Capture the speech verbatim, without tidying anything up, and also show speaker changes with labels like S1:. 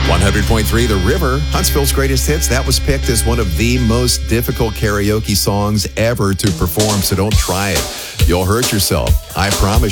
S1: one hundred point three The River, Huntsville's greatest hits. That was picked as one of the most difficult karaoke songs ever to perform, so don't try it. You'll hurt yourself. I promise.